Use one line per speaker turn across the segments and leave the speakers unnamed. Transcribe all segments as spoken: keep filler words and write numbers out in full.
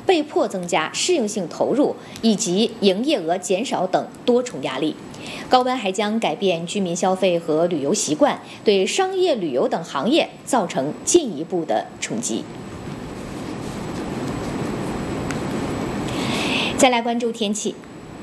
被迫增加适应性投入以及营业额减少等多重压力。高温还将改变居民消费和旅游习惯，对商业旅游等行业造成进一步的冲击。再来关注天气。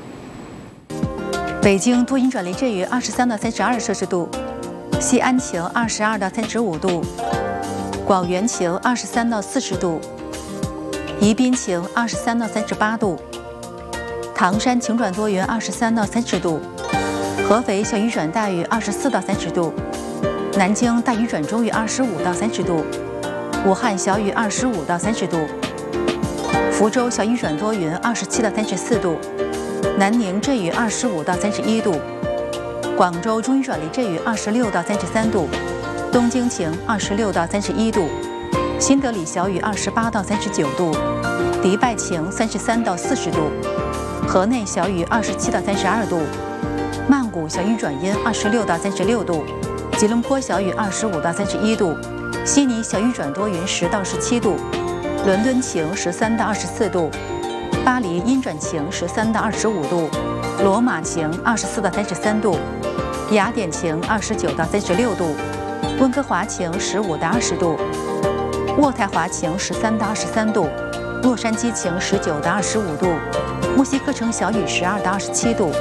北京多云转雷，阵雨，二十三到三十二摄氏度；西安晴，二十二到三十五度；广元晴，二十三到四十度；宜宾晴，二十三到三十八度；唐山晴转多云，二十三到三十度；合肥小雨转大雨，二十四到三十度；南京大雨转中雨，二十五到三十度；武汉小雨，二十五到三十度；福州小雨转多云，二十七到三十四度；南宁阵雨，二十五到三十一度；广州中雨转雷阵雨，二十六到三十三度；东京晴，二十六到三十一度；新德里小雨，二十八到三十九度；迪拜晴，三十三到四十度；河内小雨，二十七到三十二度；曼谷小雨转阴，二十六到三十六度；吉隆坡小雨，二十五到三十一度；悉尼小雨转多云，十到十七度；伦敦晴，十三到二十四度；巴黎阴转晴，十三到二十五度；罗马晴，二十四到三十三度；雅典晴，二十九到三十六度；温哥华晴，十五到二十度；渥太华晴，十三到二十三度；洛杉矶晴，十九到二十五度；墨西哥城小雨，十二到二十七度。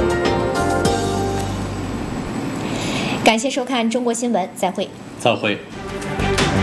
感谢收看中国新闻，再会。
再会。